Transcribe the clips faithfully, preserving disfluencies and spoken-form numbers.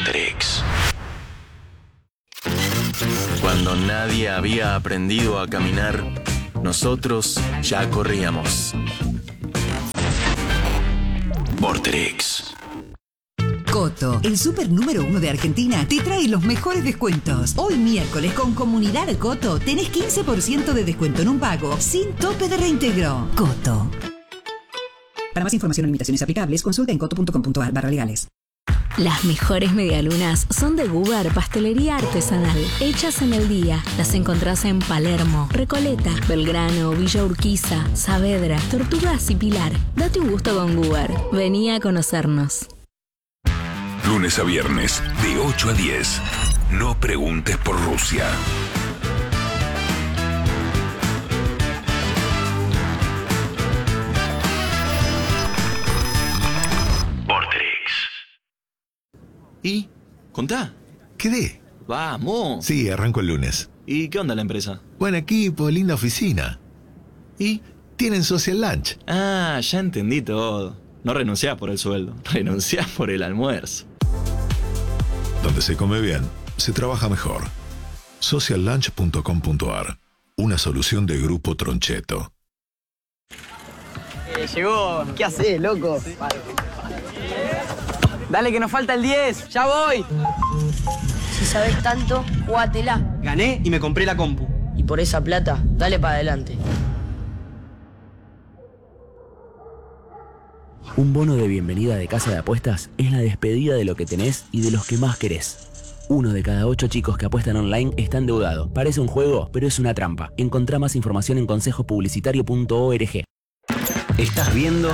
Vorterix. Cuando nadie había aprendido a caminar, nosotros ya corríamos. Vorterix. Coto, el super número uno de Argentina, te trae los mejores descuentos. Hoy miércoles con Comunidad Coto tenés quince por ciento de descuento en un pago sin tope de reintegro. Coto. Para más información o limitaciones aplicables, consulta en coto punto com punto a r barra legales. Las mejores medialunas son de Gubar Pastelería Artesanal, hechas en el día. Las encontrás en Palermo, Recoleta, Belgrano, Villa Urquiza, Saavedra, Tortugas y Pilar. Date un gusto con Gubar. Vení a conocernos. Lunes a viernes, de ocho a diez. No preguntes por Rusia. ¿Y? ¿Contá? ¿Quedé? Vamos. Sí, arranco el lunes. ¿Y qué onda la empresa? Buen equipo, linda oficina. ¿Y? Tienen social lunch. Ah, ya entendí todo. No renunciás por el sueldo, renunciás por el almuerzo. Donde se come bien, se trabaja mejor. social lunch punto com punto a r. Una solución de Grupo Troncheto. Eh, llegó. ¿Qué haces, loco? Vale. Dale que nos falta el diez. ¡Ya voy! Si sabes tanto, jugátela. Gané y me compré la compu. Y por esa plata, dale para adelante. Un bono de bienvenida de Casa de Apuestas es la despedida de lo que tenés y de los que más querés. Uno de cada ocho chicos que apuestan online está endeudado. Parece un juego, pero es una trampa. Encontrá más información en consejo publicitario punto org. ¿Estás viendo?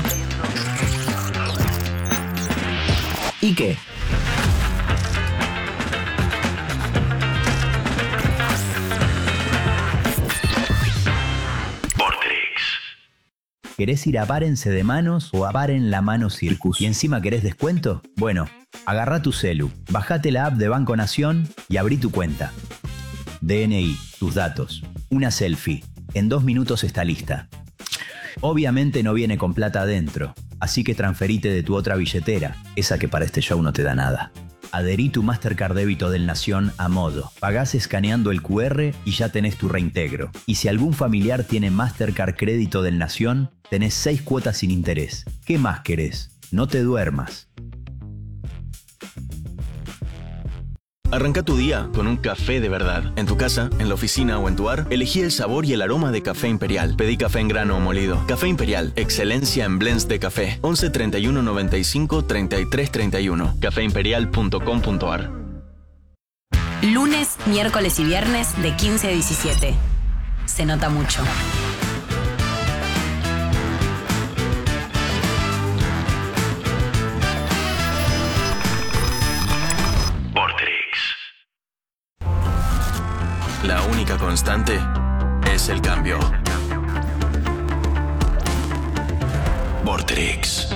¿Y qué? ¿Querés ir a Párense de Manos o a Paren la Mano Circus? ¿Y encima querés descuento? Bueno, agarrá tu celu, bajate la app de Banco Nación y abrí tu cuenta. D N I, tus datos, una selfie. En dos minutos está lista. Obviamente no viene con plata adentro, así que transferite de tu otra billetera, esa que para este show no te da nada. Adherí tu Mastercard débito del Nación a modo. Pagás escaneando el cu erre y ya tenés tu reintegro. Y si algún familiar tiene Mastercard crédito del Nación, tenés seis cuotas sin interés. ¿Qué más querés? No te duermas. Arranca tu día con un café de verdad. En tu casa, en la oficina o en tu bar, elegí el sabor y el aroma de Café Imperial. Pedí café en grano o molido. Café Imperial, excelencia en blends de café. once treinta y uno noventa y cinco treinta y tres treinta y uno. café imperial punto com punto a r. Lunes, miércoles y viernes de quince a diecisiete. Se nota mucho. La única constante es el cambio. Vorterix.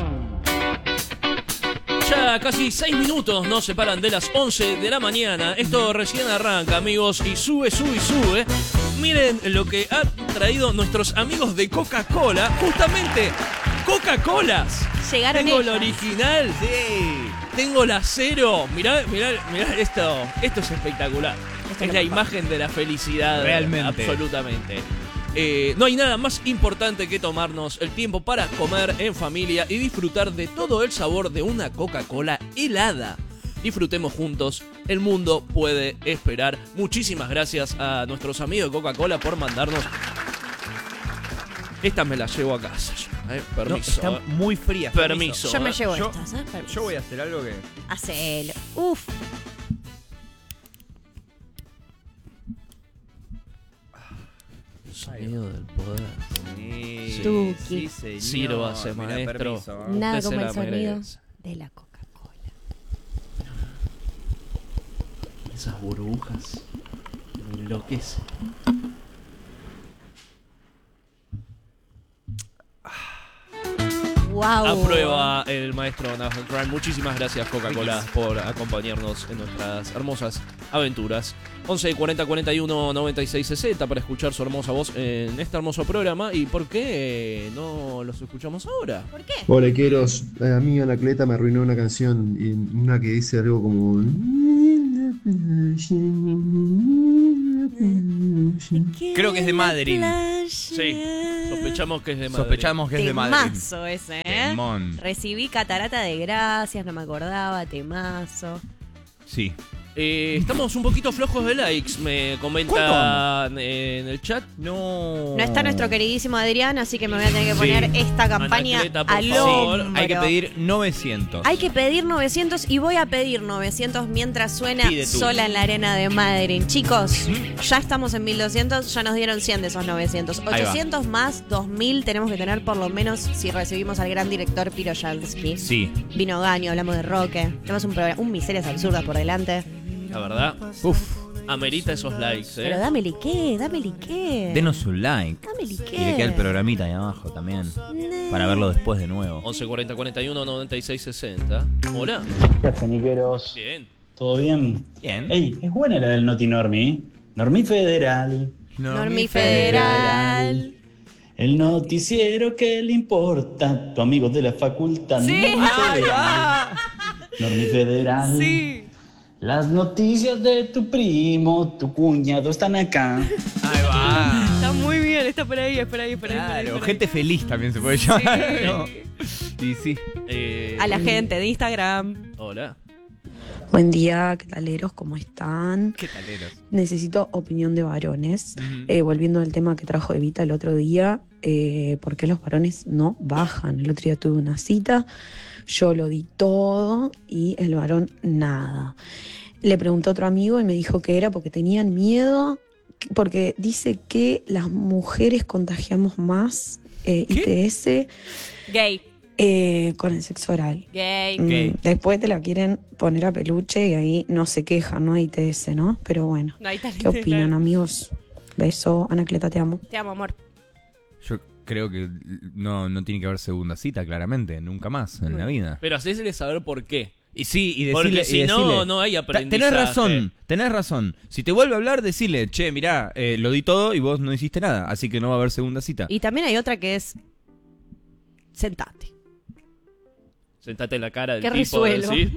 Ya casi seis minutos nos separan de las once de la mañana. Esto recién arranca, amigos, y sube, sube y sube. Miren lo que han traído nuestros amigos de Coca-Cola. Justamente, Coca-Colas. Llegaron Tengo ellas. la original. Sí. Tengo la cero. Mirá, mirá, mirá esto. Esto es espectacular. Esto es la imagen de la felicidad. Realmente. Absolutamente. Eh, no hay nada más importante que tomarnos el tiempo para comer en familia y disfrutar de todo el sabor de una Coca-Cola helada. Disfrutemos juntos, el mundo puede esperar. Muchísimas gracias a nuestros amigos de Coca-Cola por mandarnos. Esta me la llevo a casa. Eh, permiso. No, están muy frías. Permiso. Yo me eh. llevo Yo- estas, ¿eh? Permiso. Yo voy a hacer algo que... Hacelo. Uf. Sonido del poder. Sí, Tuki. sí, señor. Sírvase, Mira, maestro. permiso, ¿eh? Nada Usted como se el la sonido merece. de la Coca-Cola. Esas burbujas me enloquecen. Wow. Aprueba el maestro Nathan Crane. Muchísimas gracias, Coca-Cola, por acompañarnos en nuestras hermosas aventuras. once cuarenta cuarenta y uno noventa y seis sesenta para escuchar su hermosa voz en este hermoso programa. ¿Y por qué no los escuchamos ahora? ¿Por qué? Hola, Queros. A mí Anacleta me arruinó una canción, y una que dice algo como... Creo que es de Madrid. Sí, sospechamos que es de Madrid. Sospechamos que es de Madrid. Temazo ese, ¿eh? Temón. Recibí catarata de gracias, no me acordaba, temazo. Sí. Eh, estamos un poquito flojos de likes, me comentan en el chat. No. No está nuestro queridísimo Adrián, así que me voy a tener que Sí. poner esta campaña Anacleta, por al favor. hombro. Hay que pedir novecientos. Hay que pedir novecientos y voy a pedir novecientos mientras suena Pide tú. Sola en la arena de Madrid. Chicos, ya estamos en mil doscientos, ya nos dieron cien de esos novecientos. Ahí va. ochocientos más dos mil tenemos que tener por lo menos si recibimos al gran director Piro Jansky. Sí. Vino Gaño, hablamos de Roque. Tenemos un, programa, un Miserias Absurdas por delante. La verdad, uff, amerita esos likes, ¿eh? Pero dámele qué, dámele qué. Denos un like. Dámele Y qué. le queda el programita ahí abajo también. Para verlo después de nuevo. once cuarenta cuarenta y uno noventa y seis sesenta. Hola. ¿Qué hacen, Niqueros? Bien. ¿Todo bien? Bien. Ey, es buena la del Noti Normi. Normi Federal. Normi Federal. El noticiero que le importa. Tu amigo de la facultad. Sí. Normi Ay, Federal. Normi Federal. Sí. Las noticias de tu primo, tu cuñado están acá. Ahí va. Está muy bien, está por ahí, es por ahí, es por ahí. Claro, por ahí. gente feliz también se puede llamar. ¿no? Y sí. Eh, A la gente de Instagram. Hola. Buen día, ¿qué taleros? ¿Cómo están? ¿Qué taleros? Necesito opinión de varones. Ujú. Eh, volviendo al tema que trajo Evita el otro día, eh, ¿por qué los varones no bajan? El otro día tuve una cita, yo lo di todo y el varón nada. Le pregunté a otro amigo y me dijo que era porque tenían miedo, porque dice que las mujeres contagiamos más eh, I T S Gay. eh, con el sexo oral. Gay. Mm, Gay. Después te la quieren poner a peluche y ahí no se quejan, no hay I T S, ¿no? Pero bueno, No hay tal- ¿qué opinan, amigos? Beso, Anacleta, te amo. Te amo, amor. Yo creo que no, no tiene que haber segunda cita, claramente. Nunca más en la vida. Pero hacésele saber por qué. Y sí, y decirle... Porque si y no, decirle, no hay "Ta- aprendizaje". Tenés razón, tenés razón. Si te vuelve a hablar, decirle, che, mirá, eh, lo di todo y vos no hiciste nada, así que no va a haber segunda cita. Y también hay otra que es sentate. Sentate en la cara del Que tipo. resuelvo. ¿sí?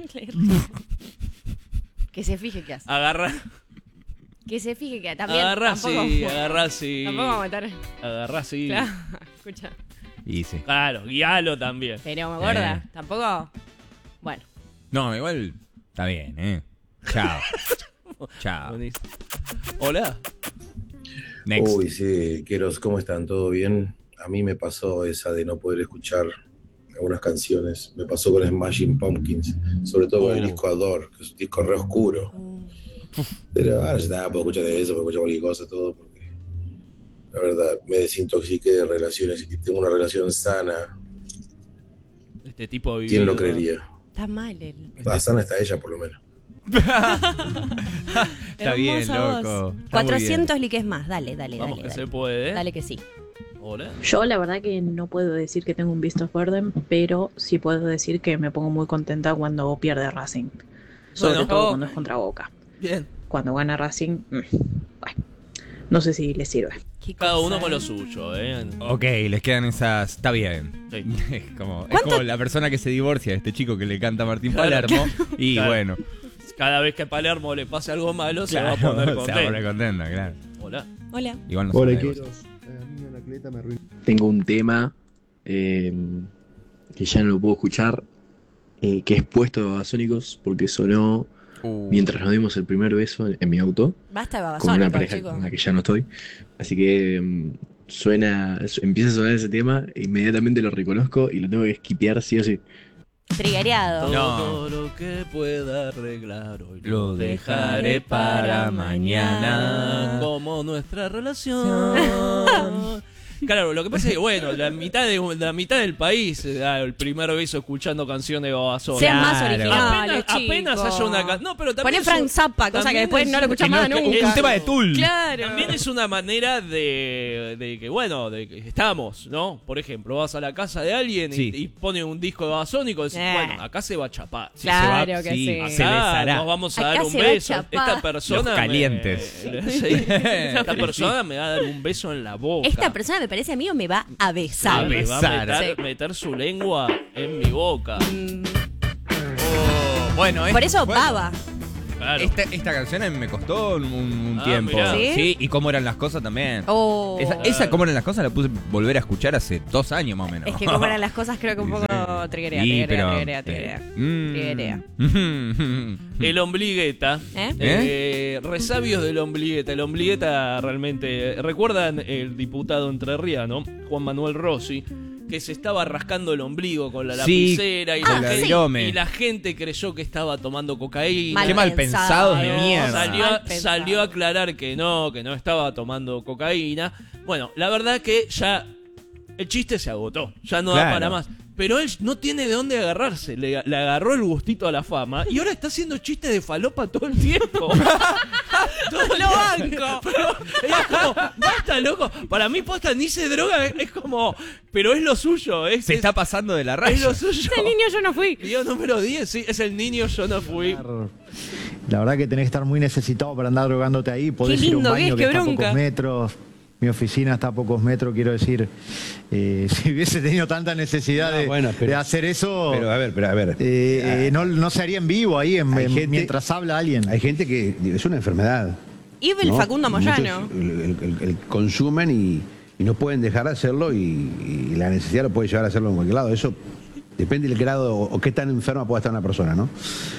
Que se fije qué hace. Agarra, Que se fije que también. agarra tampoco- sí, agarra sí. Tampoco vamos a meter. Agarra sí. Claro, escucha. Y sí. Claro, guialo también. Pero me gorda, Eh. tampoco. Bueno. No, igual está bien, ¿eh? Chao. Chao. Buenísimo. Hola. Next. Uy, sí, Queros, ¿cómo están? ¿Todo bien? A mí me pasó esa de no poder escuchar algunas canciones. Me pasó con Smashing Pumpkins, sobre todo con el disco Adore, que es un disco re oscuro. Pero ahora ya está, puedo escuchar de eso, puedo escuchar cualquier cosa, todo, porque la verdad me desintoxiqué de relaciones y tengo una relación sana. Este tipo de ¿Quién lo creería? Está mal él. Ah, sana está ella, por lo menos. Está bien, Hermosa voz. loco. Está muy cuatrocientos likes más. Dale, dale, Vamos dale. que dale. se puede. Dale que sí. Hola. Yo la verdad que no puedo decir que tengo un beast of burden, pero sí puedo decir que me pongo muy contenta cuando pierde Racing. Sobre Bueno. todo Oh. cuando es contra Boca. Bien. Cuando gana Racing, mm, bueno, no sé si le sirve. Cada uno con lo suyo, ¿eh? Ok, les quedan esas... Está bien. Sí. Es como, es como la persona que se divorcia de este chico que le canta a Martín Claro. Palermo. Y Claro. bueno, Cada vez que a Palermo le pase algo malo, se va a claro, poner se va a contento. poner contenta, claro. Hola. Hola. Igual no Hola, se Queros. divorcia. A mí Anacleta me arruinó. Tengo un tema eh, que ya no lo puedo escuchar, eh, que es puesto de Babasónicos, porque sonó Uh. mientras nos dimos el primer beso en, en mi auto, Basta de con una babasónicos, pareja chicos. con la que ya no estoy. Así que mm, suena, su- empieza a sonar ese tema, e inmediatamente lo reconozco y lo tengo que skipear sí o sí. Triggereado. Todo lo que pueda arreglar hoy Lo dejaré para mañana. Como nuestra relación Claro, lo que pasa es que, bueno, la mitad de la mitad del país se da el primer beso escuchando canciones de Babasónicos. Sean más Claro. originales, Apenas, apenas chicos. haya una canción. No, pero también. Poné es Frank un- Zappa, cosa que también después es- no lo escuchás que más no- nunca. Un tema de Tool. Claro. También es una manera de, de que, bueno, de que estamos, ¿no? Por ejemplo, vas a la casa de alguien y, Sí. y pone un disco de Babasónicos y decís, Eh. bueno, acá se va a chapar. Sí, Claro se va, que sí. Acá Se besará. nos vamos a Acá dar un se va a beso. chapar. Esta persona. Los calientes. Me, sí. Esta persona me va a dar un beso en la boca. Esta persona me parece a mí o me va a besar. Me va a meter, Sí. meter su lengua en mi boca. Oh, bueno, Por es- eso bueno, baba. Claro. Esta, esta canción a mí me costó un, un Ah, tiempo. mirá. ¿Sí? y cómo eran las cosas también. Oh. Esa, esa cómo eran las cosas la puse volver a escuchar hace dos años más o menos. Es que como eran las cosas creo que un poco triguerea, Sí, triguerea, pero, triguerea, triguerea. Mm. Triguerea. El ombligueta. ¿Eh? Eh, resabios del ombligueta. El ombligueta realmente. ¿Recuerdan el diputado entrerriano, Juan Manuel Rossi? Que se estaba rascando el ombligo con la Sí, lapicera y, con la la gente, virome. y la gente creyó que estaba tomando cocaína. Mal Qué mal pensado. pensados de mierda. Salió, Mal pensado. salió a aclarar que no, que no estaba tomando cocaína. Bueno, la verdad que ya el chiste se agotó, ya no da Claro. para más. Pero él no tiene de dónde agarrarse, le, le agarró el gustito a la fama y ahora está haciendo chistes de falopa todo el tiempo. Todo el Lo tiempo. banco. Pero es como, basta, loco. Para mí, posta, ni se droga, es como, pero es lo suyo. Es, Se es- está pasando de la es raya. lo suyo. Ese niño yo no fui. Video número diez, sí, es el niño, yo no fui. La verdad que tenés que estar muy necesitado para andar drogándote ahí. Podés Qué ir a un lindo que baño es, que, qué está a bronca. pocos metros. Mi oficina está a pocos metros, quiero decir. eh, si hubiese tenido tanta necesidad No, de, bueno, pero- de hacer eso, Pero a ver, pero a ver. eh, eh, no, no se haría en vivo ahí en- Hay en- gente- mientras habla alguien. Hay gente que es una enfermedad. Y el ¿no? Facundo Moyano. Muchos, el, el- el- el consumen y, y no pueden dejar de hacerlo y, y la necesidad lo puede llevar a hacerlo en cualquier lado. Eso depende del grado o, o qué tan enferma pueda estar una persona, ¿no?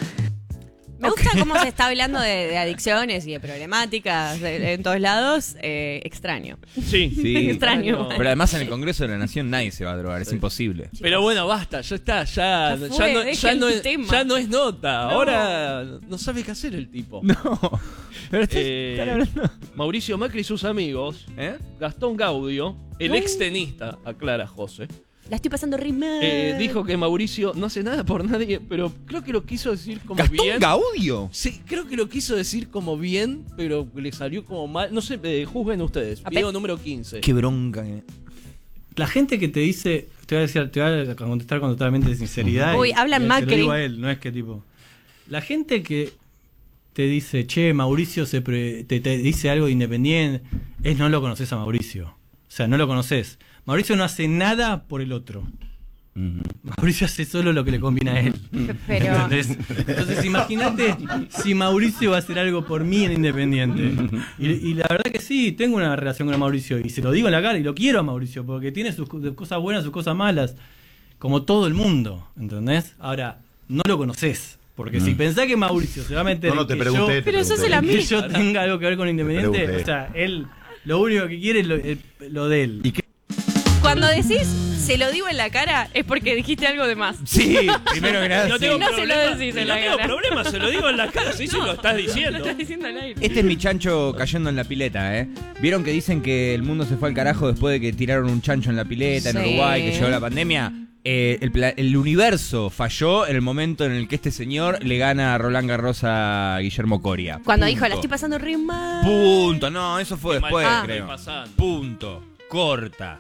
Me gusta cómo se está hablando de, de adicciones y de problemáticas de- en todos lados. Eh, extraño. Sí, Sí. Extraño. Pero además en el Congreso de la Nación nadie se va a drogar, es imposible. Pero bueno, basta, ya está, ya, Ya ya, fue, no, deja ya, el no es, tema. ya no es nota. No. Ahora no sabe qué hacer el tipo. No. Pero estás- Eh, están hablando- Mauricio Macri y sus amigos, ¿Eh? Gastón Gaudio, el ex tenista, aclara José, La estoy pasando re mal. eh, dijo que Mauricio no hace nada por nadie, pero creo que lo quiso decir como ¿Gastón bien. Gaudio? Sí, creo que lo quiso decir como bien, pero le salió como mal. No sé, eh, juzguen ustedes. A Video ver. número quince. Qué bronca. eh. La gente que te dice, te voy a decir, te voy a contestar con totalmente de sinceridad. Uy, y- hablan y se Macri. lo digo a él, no es que tipo. La gente que te dice, che, Mauricio se pre- te, te dice algo de Independiente, es no lo conoces a Mauricio. O sea, no lo conoces. Mauricio no hace nada por el otro. Mauricio hace solo lo que le conviene a él. Pero- ¿Entendés? Entonces imagínate si Mauricio va a hacer algo por mí en Independiente. Y, y la verdad que sí, tengo una relación con Mauricio y se lo digo en la cara y lo quiero a Mauricio porque tiene sus co- cosas buenas, sus cosas malas, como todo el mundo, ¿entendés? Ahora, no lo conoces. Porque si pensás que Mauricio se va a meter No, no, en te que pregunté, yo, te Pero sos el amigo. que yo tenga algo que ver con Independiente, pregunté. o sea, él lo único que quiere es lo, el- lo de él. Cuando decís se lo digo en la cara es porque dijiste algo de más. Sí, primero que nada. No sí. tengo no se lo problema, decís en no la tengo cara. problema, se lo digo en la cara, sí, sí, lo estás diciendo. Lo estás diciendo al aire. Este es mi chancho cayendo en la pileta, ¿eh? ¿Vieron que dicen que el mundo se fue al carajo después de que tiraron un chancho en la pileta en Sí. Uruguay, que llegó la pandemia? Eh, el, pla- el universo falló en el momento en el que este señor le gana a Roland Garros a Guillermo Coria. Cuando Punto. dijo, la estoy pasando re mal. Punto. No, eso fue Qué mal después, que creo. estoy pasando. Punto. Corta.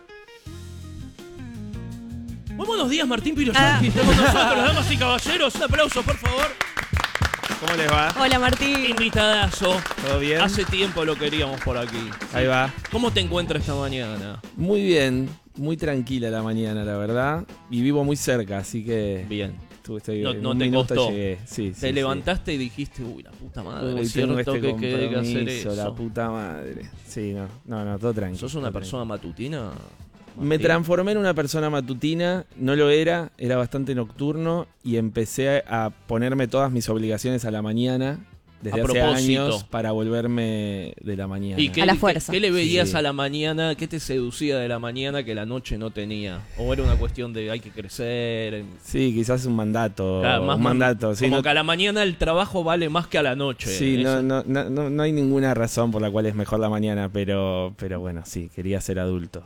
Muy buenos días, Martín Piroyanqui. Estamos nosotros, damas y caballeros. Un aplauso, por favor. ¿Cómo les va? Hola Martín. Invitadazo. ¿Todo bien? Hace tiempo lo queríamos por aquí. Ahí va. ¿Cómo te encuentras esta mañana? Muy bien, muy tranquila la mañana, la verdad. Y vivo muy cerca, así que. Bien. Estuve- estoy- No, en no un te minuto costó. llegué. Sí, sí, Te sí. levantaste y dijiste, uy, la puta madre, Uy, es tengo cierto este que, que hay que hacer compromiso, eso. la puta madre. Sí, no, no, no, todo tranquilo. ¿Sos una persona matutina? Me Martín? transformé en una persona matutina, no lo era, era bastante nocturno y empecé a ponerme todas mis obligaciones a la mañana desde A hace propósito. años para volverme de la mañana. ¿Y qué, A la qué- fuerza. ¿Qué le veías Sí. a la mañana? ¿Qué te seducía de la mañana que la noche no tenía? ¿O era una cuestión de hay que crecer? Sí, quizás un mandato, Claro, más un mandato. Sí, como no, que a la mañana el trabajo vale más que a la noche. sí, no, Eso. no, no, no, no hay ninguna razón por la cual es mejor la mañana, pero, pero bueno, sí, quería ser adulto.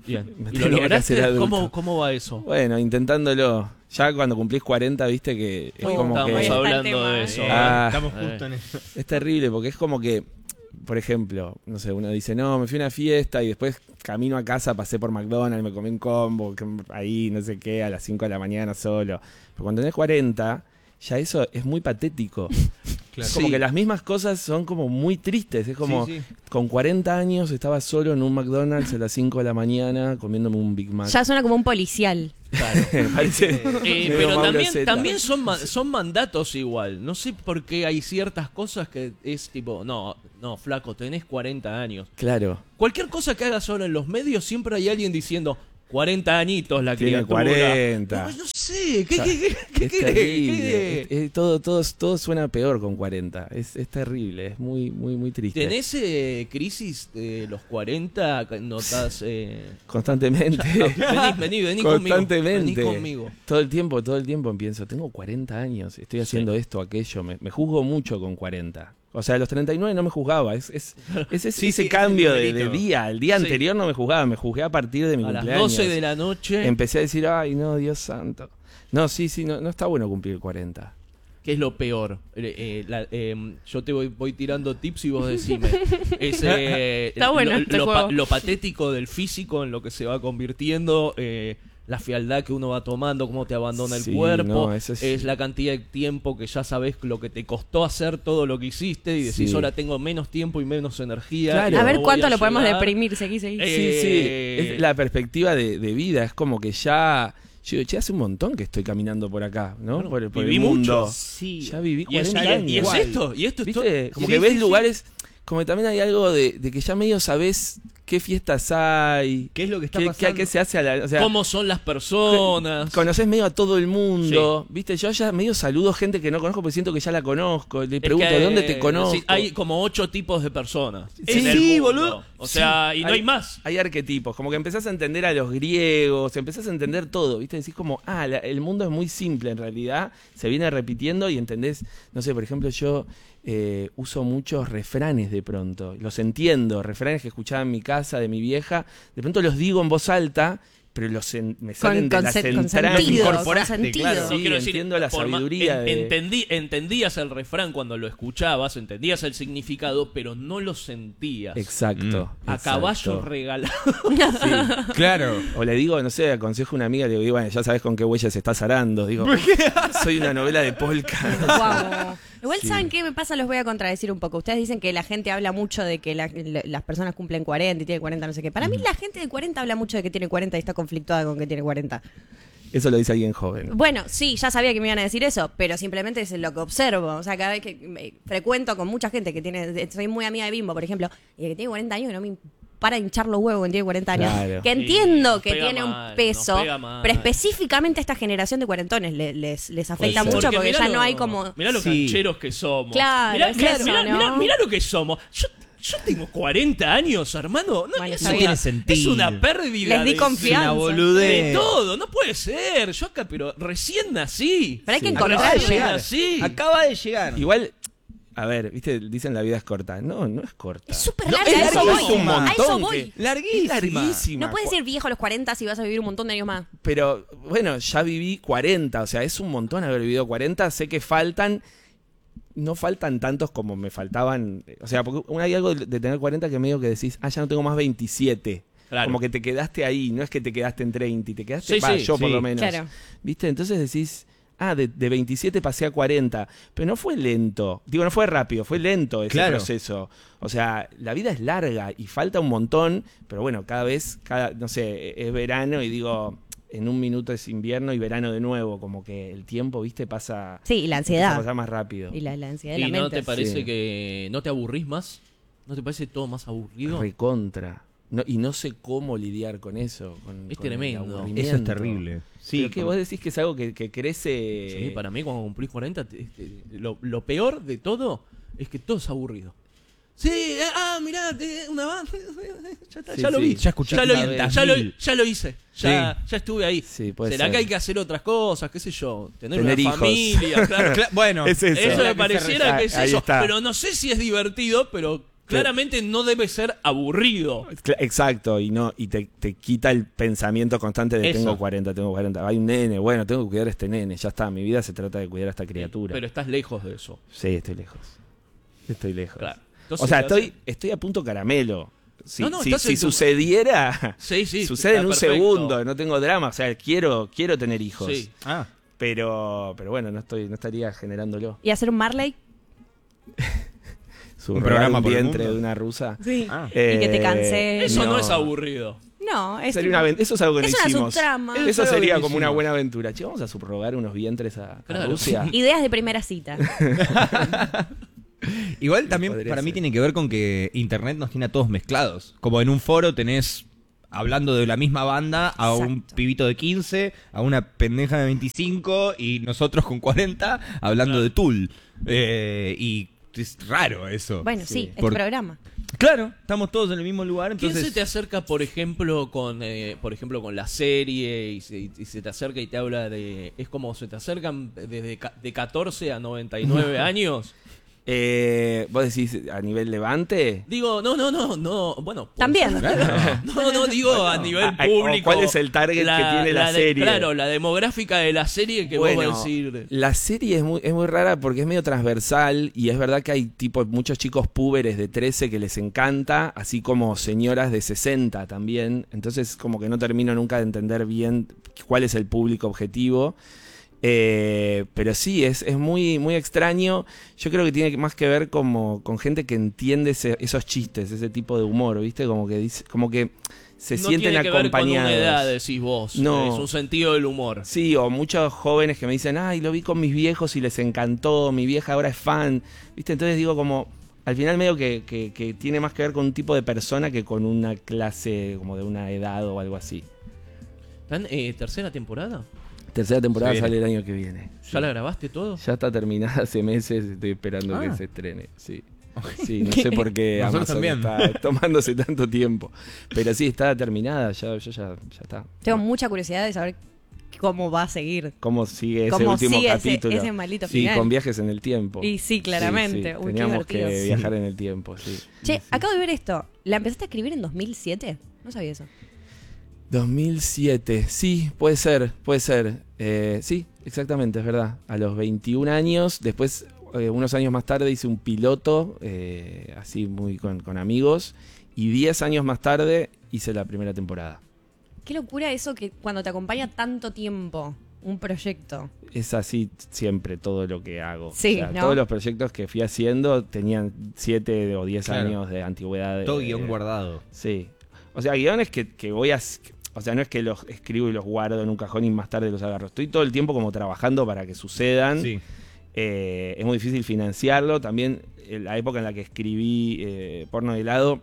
Bien. Me ¿Y lo tenía que lograste? hacer adulto. ¿Cómo, ¿Cómo va eso? Bueno, intentándolo. Ya cuando cumplís cuarenta, viste que es Hoy como estamos que... hablando de eso. Ah, Estamos justo en eso. Es terrible porque es como que, por ejemplo, no sé, uno dice, no, me fui a una fiesta y después camino a casa, pasé por McDonald's, me comí un combo, que ahí no sé qué, a las cinco de la mañana solo. Pero cuando tenés cuarenta, ya eso es muy patético. Claro. Es como Sí. que las mismas cosas son como muy tristes. Es como, Sí, sí. con cuarenta años estaba solo en un McDonald's a las cinco de la mañana comiéndome un Big Mac. Ya suena como un policial. Claro. Parece Eh, medio pero Mauro también, Zeta. también son, ma- son mandatos igual. No sé por qué hay ciertas cosas que es tipo, no, no, flaco, tenés cuarenta años. Claro. Cualquier cosa que hagas ahora en los medios, siempre hay alguien diciendo cuarenta añitos la Tiene criatura. cuarenta. No, no sé, ¿qué, O sea, qué, qué, qué es querés? terrible. ¿Qué- Es- es- todo, todo, todo suena peor con cuarenta. Es, es terrible, es muy, muy, muy triste. ¿Tenés eh, crisis de los cuarenta? ¿Notás? Eh... Constantemente. Ya, vení, vení, vení conmigo. Constantemente. Vení conmigo. Todo el tiempo, todo el tiempo pienso, tengo cuarenta años, estoy haciendo esto, aquello. Me, me juzgo mucho con cuarenta. O sea, a los treinta y nueve no me juzgaba. Es, es, es ese, Sí, ese sí, cambio ese de, de numerito. día. El día Sí. anterior no me juzgaba, me juzgué a partir de mi A las cumpleaños. doce de la noche. Empecé a decir, ay, no, Dios santo. No, sí, sí, no, no está bueno cumplir cuarenta. ¿Qué es lo peor? Eh, eh, la- eh, yo te voy, voy tirando tips y vos decime. Es, eh, Está bueno lo, este lo juego. pa- lo patético del físico en lo que se va convirtiendo, eh, la frialdad que uno va tomando, cómo te abandona el Sí, cuerpo, no, eso es... es- la cantidad de tiempo que ya sabes lo que te costó hacer todo lo que hiciste y decís, Sí. ahora tengo menos tiempo y menos energía. Claro. y A ver no voy cuánto a lo podemos llegar. deprimir, seguí, seguí. Eh, Sí, sí. Es la perspectiva de, de vida. Es como que ya. Yo digo, che, hace un montón que estoy caminando por acá, ¿no? Bueno, por, por viví el mundo. mucho. Sí. Ya viví Y es, cuarenta y- años. y es esto, y esto es todo. ¿Viste? Como Sí, que ves sí, sí. lugares. Como que también hay algo de, de que ya medio sabés qué fiestas hay. ¿Qué es lo que está qué, pasando? qué- qué se hace a la. O sea, ¿Cómo son las personas? Conoces medio a todo el mundo. ¿Viste? Yo ya medio saludo gente que no conozco porque siento que ya la conozco. Le Es pregunto, que, ¿de dónde te eh, conozco? sí, hay como ocho tipos de personas. Sí, en el sí, mundo. boludo. O sea, Sí, y no hay más. Hay arquetipos, como que empezás a entender a los griegos, empezás a entender todo, ¿viste? Decís como, ah, la- el mundo es muy simple en realidad, se viene repitiendo y entendés, no sé, por ejemplo, yo eh, uso muchos refranes de pronto, los entiendo, refranes que escuchaba en mi casa de mi vieja, de pronto los digo en voz alta, pero los en- me salen de con las se- con entrañas. sentido, con Incorporaste, sentido. claro. No, Sí, quiero decir, entiendo la por ma- sabiduría en- de... entendí, entendías el refrán cuando lo escuchabas, entendías el significado, pero no lo sentías. Exacto. A exacto. caballo regalado. Sí. Claro. O le digo, no sé, aconsejo a una amiga, le digo, bueno, ya sabes con qué huellas estás arando. Digo, soy una novela de polka. Guau. Igual, Sí. ¿saben qué me pasa? Los voy a contradecir un poco. Ustedes dicen que la gente habla mucho de que la- la- las personas cumplen cuarenta y tienen cuarenta, no sé qué. Para mí, la gente de cuarenta habla mucho de que tiene cuarenta y está conflictuada con que tiene cuarenta. Eso lo dice alguien joven. Bueno, sí, ya sabía que me iban a decir eso, pero simplemente es lo que observo. O sea, cada vez que me frecuento con mucha gente que tiene. Soy muy amiga de Bimbo, por ejemplo, y que tiene cuarenta años, no me para hinchar los huevos que tiene cuarenta años. Claro. Que entiendo Sí, que pega tiene mal, un peso, nos pega mal. pero específicamente a esta generación de cuarentones le- les, les afecta ser. mucho porque, mirá ya lo- no hay como. Mirá los Sí. cancheros que somos. Claro, mirá, es mirá- eso, mirá- ¿no? mirá- mirá lo que somos. Yo, yo tengo cuarenta años, hermano. No, Bueno, es, está una, bien. tiene sentido. es una pérdida. Les di de- confianza. Una boludez. De todo, no puede ser. Yo acá, pero recién nací. Pero hay que Sí. encontrar. Acaba de Recién llegar. nací. Acaba de llegar. Igual, a ver, viste, dicen la vida es corta. No, no es corta. Es súper No, larga, es a eso larguísima. voy. Es un A eso montón voy. que- Larguísima. Es larguísima. No puedes ser viejo a los cuarenta si vas a vivir un montón de años más. Pero bueno, ya viví cuarenta, o sea, es un montón haber vivido cuarenta. Sé que faltan, no faltan tantos como me faltaban. O sea, porque hay algo de tener cuarenta que medio que decís, ah, ya no tengo más veintisiete. Claro. Como que te quedaste ahí, no es que te quedaste en treinta, te quedaste, Sí, va, sí, yo por sí. lo menos. Claro. ¿Viste? Entonces decís, ah, de, de veintisiete pasé a cuarenta, pero no fue lento. Digo, no fue rápido, fue lento ese Claro. proceso. O sea, la vida es larga y falta un montón, pero bueno, cada vez, cada, no sé, es verano y digo, en un minuto es invierno y verano de nuevo, como que el tiempo, ¿viste? Pasa, Sí, y la empieza a ansiedad. pasar más rápido. Y la, la ansiedad de la ¿Y no mente. te parece Sí. que no te aburrís más? ¿No te parece todo más aburrido? Recontra. No, y no sé cómo lidiar con eso. Con, Es con el tremendo. aburrimiento. Eso es terrible. Sí, Pero que vos decís que es algo que, que crece. Sí, para mí cuando cumplís cuarenta, te- te- lo, lo peor de todo es que todo es aburrido. Sí, eh, ah, mirá, te- una banda. Ya, está, Sí, ya lo sí. vi. Ya escuché ya lo, quinientas ya lo- mil. ya lo hice. Ya, ya estuve ahí. Sí, puede ¿Será ser. que hay que hacer otras cosas? ¿Qué sé yo? Tener, Tener una hijos. familia, claro. Cla- bueno, Es eso. Eso Habrá me que pareciera ser- que es Ahí eso. está. Pero no sé si es divertido, pero claramente no debe ser aburrido. Exacto, y no y te, te quita el pensamiento constante de Eso. tengo cuarenta, tengo cuarenta. Hay un nene, bueno, tengo que cuidar a este nene. Ya está, mi vida se trata de cuidar a esta criatura. Pero estás lejos de eso. Sí, estoy lejos. Estoy lejos. Claro. Entonces, O sea, ¿qué estoy, haces? estoy a punto caramelo. Si, No, no, si, estás si en tu- sucediera, Sí, sí, sucede en está un perfecto. segundo, no tengo drama. O sea, quiero, quiero tener hijos. Sí. Ah. Pero, pero bueno, no estoy, no estaría generándolo. ¿Y hacer un Marley? Subrogar programa un por el vientre mundo. de una rusa. Sí. Ah. Y que te Eh, canse. Eso no, es aburrido. No, es Sería una aven- eso es algo que no es una hicimos. subtrama. Eso, Eso es algo sería que como no una hicimos. buena aventura. Che, vamos a subrogar unos vientres a, a Claro. Rusia. Ideas de primera cita. Igual también Podría para mí ser. tiene que ver con que internet nos tiene a todos mezclados. Como en un foro tenés hablando de la misma banda a un Exacto. pibito de quince, a una pendeja de veinticinco y nosotros con cuarenta hablando de Tool. Eh, y es raro eso. Bueno, sí, es Por- programa. Claro, estamos todos en el mismo lugar, ¿Quién entonces se te acerca, por ejemplo, con eh, por ejemplo con la serie y se, y se te acerca y te habla de... Es como se te acercan desde ca- de catorce a noventa y nueve años? Eh, ¿Vos decís a nivel Levante? Digo, no, no, no, no, bueno. puede También. ser. No, no, digo a nivel a- o público. ¿cuál es el target que tiene la de- serie? Claro, la demográfica de la serie que Bueno, vos vas a decir... la serie es muy, es muy rara porque es medio transversal y es verdad que hay tipo muchos chicos púberes de trece que les encanta, así como señoras de sesenta también. Entonces como que no termino nunca de entender bien cuál es el público objetivo. Eh, pero sí, es, es muy, muy extraño. Yo creo que tiene más que ver como, con gente que entiende ese- esos chistes, ese tipo de humor, ¿viste? Como que dice, como que se no sienten tiene que ver con acompañados. una edad, decís vos. No. Es un sentido del humor. Sí, o muchos jóvenes que me dicen, ay, lo vi con mis viejos y les encantó, mi vieja ahora es fan, ¿viste? Entonces digo como, al final medio que, que, que tiene más que ver con un tipo de persona que con una clase, como de una edad o algo así. ¿Están eh, tercera temporada? Tercera temporada Se sale viene. el año que viene. ¿Ya la grabaste todo? Ya está terminada hace meses, estoy esperando Ah. que se estrene, sí. Sí, no sé por qué Nosotros Amazon también. está tomándose tanto tiempo. Pero sí, está terminada, ya, yo ya, ya está. Tengo mucha curiosidad de saber cómo va a seguir. ¿Cómo sigue ese ¿Cómo último sigue ese- capítulo? ese maldito sí, final? con viajes en el tiempo. Y sí, claramente. Uy, qué Teníamos divertido. que viajar en el tiempo, sí. Che, acabo de ver esto. ¿La empezaste a escribir en dos mil siete? No sabía eso. dos mil siete, sí, puede ser, puede ser. Eh, sí, exactamente, es verdad. A los veintiún años, después, eh, unos años más tarde, hice un piloto, eh, así muy con, con amigos, y diez años más tarde hice la primera temporada. Qué locura eso que cuando te acompaña tanto tiempo un proyecto. Es así siempre todo lo que hago. Sí, O sea, ¿no? Todos los proyectos que fui haciendo tenían siete o diez Claro. años de antigüedad. todo eh, guión guardado. Sí. O sea, guiones que, que voy a... O sea, no es que los escribo y los guardo en un cajón y más tarde los agarro. Estoy todo el tiempo como trabajando para que sucedan. Sí. Eh, es muy difícil financiarlo. También en la época en la que escribí eh, Porno de helado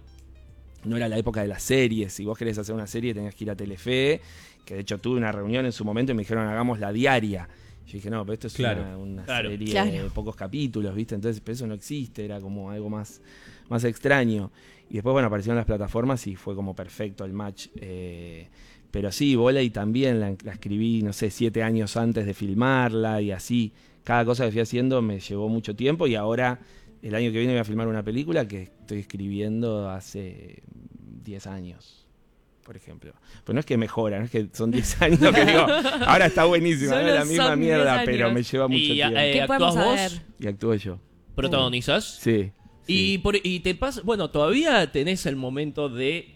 no era la época de las series. Si vos querés hacer una serie tenías que ir a Telefe, que de hecho tuve una reunión en su momento y me dijeron hagamos la diaria. Yo dije, no, pero esto es Claro. una, una Claro. serie Claro. de pocos capítulos, ¿viste? Entonces, pero eso no existe, era como algo más, más extraño. Y después, bueno, aparecieron las plataformas y fue como perfecto el match. Eh, pero sí, Voley también la, la escribí, no sé, siete años antes de filmarla y así. Cada cosa que fui haciendo me llevó mucho tiempo y ahora, el año que viene voy a filmar una película que estoy escribiendo hace diez años. Por ejemplo. Pues no es que mejora, no es que son diez años que digo, ahora está buenísima, no Solo es la misma son diez mierda, años. pero me lleva mucho Y, tiempo. eh, ¿Qué podemos ¿actuás vos? saber? Y actúo yo. ¿Protagonizás? Sí. Y, por, y te pasa, bueno, todavía tenés el momento de, eh,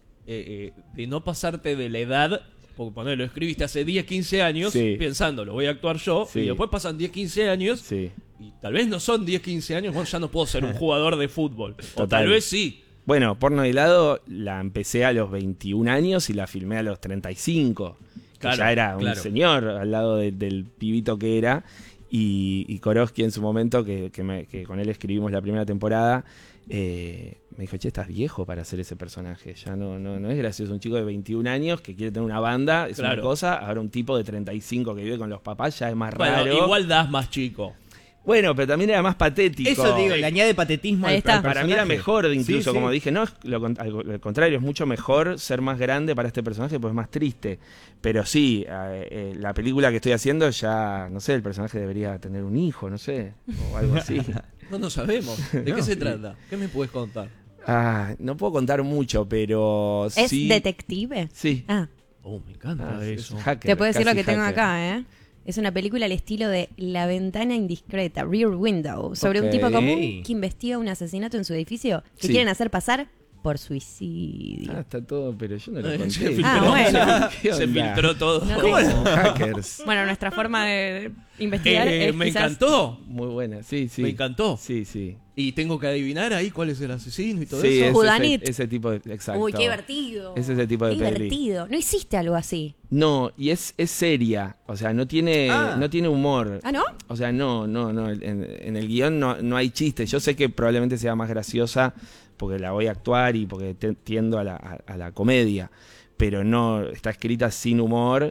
eh, de no pasarte de la edad, porque ponele, lo escribiste hace diez, quince años, Sí. pensando, lo voy a actuar yo, Sí. y después pasan diez, quince años, Sí. y tal vez no son diez, quince años, bueno, ya no puedo ser un jugador de fútbol. O Total. tal vez sí. Bueno, Porno de helado la empecé a los veintiún años y la filmé a los treinta y cinco. Que Claro, ya era un claro. señor al lado de- del pibito que era. Y, y Koroski en su momento, que, que, me- que con él escribimos la primera temporada, eh, me dijo, che, estás viejo para hacer ese personaje. Ya no, no, no es gracioso. Un chico de veintiún años que quiere tener una banda, es Claro. una cosa. Ahora un tipo de treinta y cinco que vive con los papás ya es más Bueno, raro. igual das más chico. Bueno, pero también era más patético. Eso digo, le añade patetismo Ahí al, está. al Para mí era personaje. mejor, incluso, Sí, sí. como dije, no, es lo, con- al, al contrario, es mucho mejor ser más grande para este personaje, pues es más triste. Pero sí, eh, eh, la película que estoy haciendo ya, no sé, el personaje debería tener un hijo, no sé, o algo así. No lo sabemos. ¿De qué No. se trata? ¿Qué me puedes contar? Ah, no puedo contar mucho, pero ¿Es sí. detective? Sí. Ah. Oh, me encanta Ah, eso. es hacker, Te puedo decir lo casi que tengo hacker. acá, ¿eh? Es una película al estilo de La ventana indiscreta, Rear Window, sobre Ok. un tipo común que investiga un asesinato en su edificio que Sí. quieren hacer pasar por suicidio. Ah, está todo, pero yo no lo Se conté. filtró, Ah, bueno. ¿Qué se onda? filtró todo. No ¿Cómo tengo. son hackers? Bueno, nuestra forma de investigar Eh, es me quizás- encantó. Muy buena, sí, sí. Me encantó. Sí, sí. Y tengo que adivinar ahí cuál es el asesino y todo Sí, eso. es Whodunit. ese, ese tipo de. Exacto. Uy, qué divertido. Es ese tipo de Qué peli. divertido. ¿No hiciste algo así? No, y es, es seria. O sea, no tiene, Ah. no tiene humor. ¿Ah, no? O sea, no, no, no. En, en el guión no, no hay chistes. Yo sé que probablemente sea más graciosa porque la voy a actuar y porque te- tiendo a la, a, a la comedia. Pero no, está escrita sin humor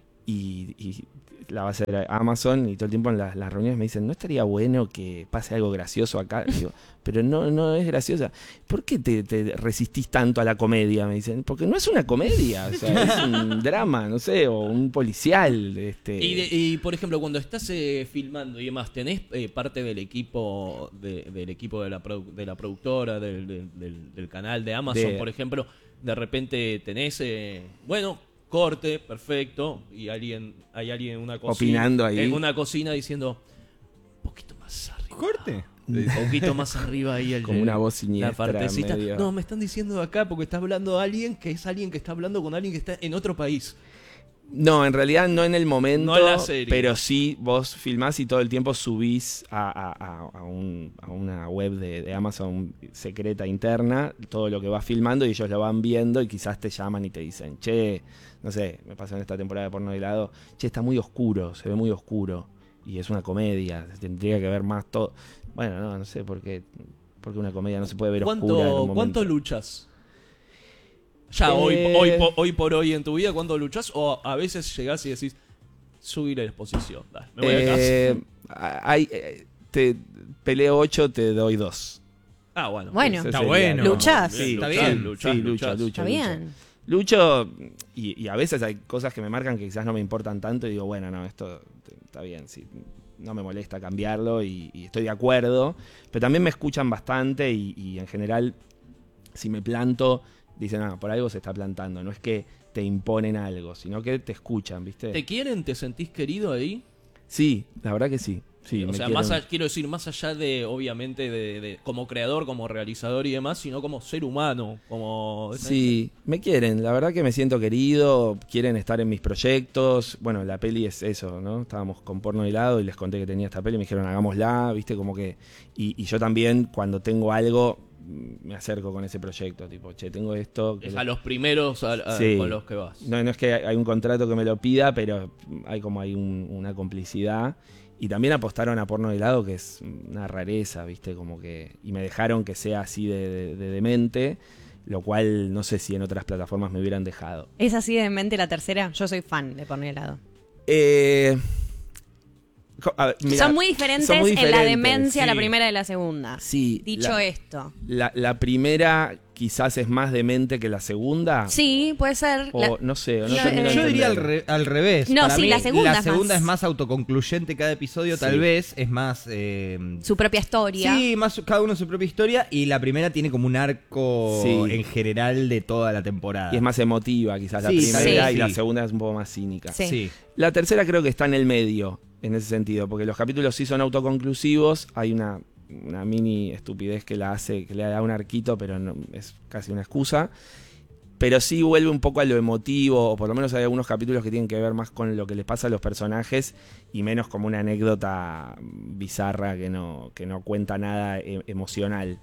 y, y la va a hacer Amazon y todo el tiempo en las, las reuniones me dicen, ¿no estaría bueno que pase algo gracioso acá? Digo, pero no, no es graciosa. ¿Por qué te, te resistís tanto a la comedia? Me dicen, porque no es una comedia, o sea, es un drama, no sé, o un policial. Este... Y, de- y, por ejemplo, cuando estás eh, filmando y demás, ¿tenés eh, parte del equipo de, del equipo de la, produ- de la productora, del, del- del- del canal de Amazon, De- por ejemplo? De repente tenés, eh, bueno, corte, perfecto, y alguien hay alguien en una cocina, Opinando ahí. en una cocina diciendo, un poquito más arriba. ¿Corte? Un poquito más arriba ahí el, Como una voz la siniestra, partecita. medio- No, me están diciendo acá porque está hablando alguien que es alguien que está hablando con alguien que está en otro país. No, en realidad no en el momento, No en la serie. pero sí vos filmás y todo el tiempo subís a, a- a- a un- a una web de, de Amazon secreta interna todo lo que vas filmando y ellos lo van viendo y quizás te llaman y te dicen, che, no sé, me pasó en esta temporada de Porno de helado, che, está muy oscuro, se ve muy oscuro y es una comedia, tendría que ver más todo. Bueno, no, no sé por qué, porque una comedia no se puede ver oscura en un ¿Cuánto, momento. ¿Cuánto luchas? Ya, Eh, hoy, hoy, po- hoy por hoy en tu vida, ¿cuánto luchas? O a veces llegás y decís, subir la exposición, dale, me voy a Eh, casa. hay, eh, te peleo ocho, te doy dos. Ah, bueno. Bueno. Ese Está sería, bueno. ¿no? ¿Luchás? Sí, Está sí, bien. sí, Luchás, lucho, luchás. lucho, Está lucho. bien. Lucho y, y a veces hay cosas que me marcan que quizás no me importan tanto y digo, bueno, no, esto está bien, sí, no me molesta cambiarlo y, y estoy de acuerdo, pero también me escuchan bastante y, y en general si me planto dicen, ah, por algo se está plantando, no es que te imponen algo, sino que te escuchan, ¿viste? ¿Te quieren? ¿Te sentís querido ahí? Sí, la verdad que sí. Sí, o me sea, quieren- más a- quiero decir, más allá de, obviamente, de, de- como creador, como realizador y demás, sino como ser humano, como... Sí, me quieren, la verdad que me siento querido, quieren estar en mis proyectos. Bueno, la peli es eso, ¿no? Estábamos con Porno de helado y les conté que tenía esta peli, me dijeron hagámosla, ¿viste? Como que. Y, y yo también, cuando tengo algo, mm, me acerco con ese proyecto, tipo, che, tengo esto. que Es lo- a los primeros a- a- Sí. con los que vas. No, no es que hay un contrato que me lo pida, pero hay como hay un- una complicidad. Y también apostaron a Porno de helado, que es una rareza, ¿viste? Como que. Y me dejaron que sea así de, de- de demente, lo cual no sé si en otras plataformas me hubieran dejado. ¿Es así de mente la tercera? Yo soy fan de Porno y helado. Eh, co- a ver, mira, son muy diferentes son muy en la diferentes, demencia, sí. la primera y la segunda. Sí. Dicho la- esto. La, la primera quizás es más demente que la segunda. Sí, puede ser. O La- no sé, o no la- termino de Yo diría al, entender. re- al revés. No, Para sí, mí, la segunda la es segunda más- es más autoconcluyente cada episodio, tal Sí. vez. Es más. eh, Su propia historia. Sí, más cada uno su propia historia. Y la primera tiene como un arco Sí. en general de toda la temporada. Y es más emotiva quizás la Sí, primera sí. y la Sí. segunda es un poco más cínica. Sí. Sí. La tercera creo que está en el medio, en ese sentido, porque los capítulos sí son autoconclusivos, hay una, una mini estupidez que la hace, que le da un arquito, pero no, es casi una excusa. Pero sí vuelve un poco a lo emotivo, o por lo menos hay algunos capítulos que tienen que ver más con lo que les pasa a los personajes y menos como una anécdota bizarra que no, que no cuenta nada e- emocional.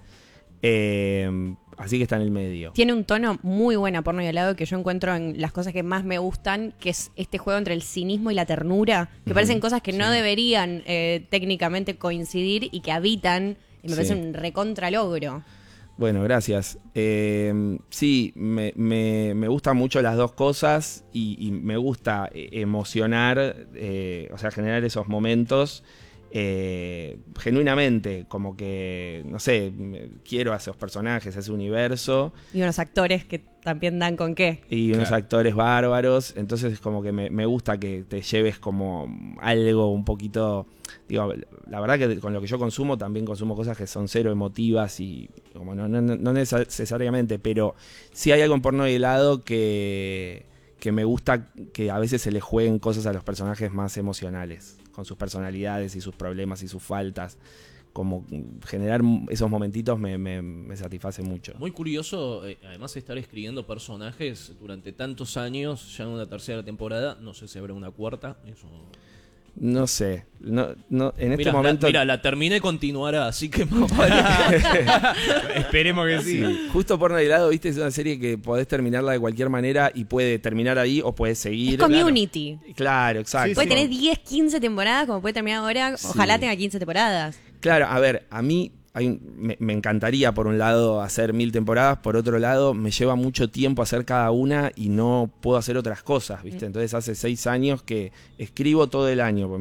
Eh, así que está en el medio. Tiene un tono muy buena Porno y helado que yo encuentro en las cosas que más me gustan, que es este juego entre el cinismo y la ternura, que Ujú, parecen cosas que no sí. deberían eh, técnicamente coincidir y que habitan, y me Sí. parece un recontralogro. Bueno, gracias. Eh, sí, me, me, me gustan mucho las dos cosas y, y me gusta eh, emocionar, eh, o sea, generar esos momentos eh, genuinamente, como que, no sé, quiero a esos personajes, a ese universo. Y unos actores que también dan con qué. Y unos Claro. actores bárbaros, entonces como que me, me gusta que te lleves como algo un poquito, digo, la verdad que con lo que yo consumo también consumo cosas que son cero emotivas y como no, no, no necesariamente, pero sí hay algo en Porno y helado que, que me gusta que a veces se le jueguen cosas a los personajes más emocionales, con sus personalidades y sus problemas y sus faltas. Como generar esos momentitos me, me, me satisface mucho. Muy curioso, eh, además, estar escribiendo personajes durante tantos años, ya en una tercera temporada, no sé si habrá una cuarta, eso... No sé, no, no, en este Mirá, momento... La, mira, la terminé, continuará, así que... Esperemos que sí. Sí, justo Porno y helado, viste, es una serie que podés terminarla de cualquier manera y puede terminar ahí o puedes seguir. Es Community. Claro, claro, exacto. Puede tener diez, quince temporadas, como puede terminar ahora. Sí. Ojalá tenga quince temporadas. Claro, a ver, a mí hay un- me, me encantaría por un lado hacer mil temporadas, por otro lado me lleva mucho tiempo hacer cada una y no puedo hacer otras cosas, ¿viste? Entonces hace seis años que escribo todo el año,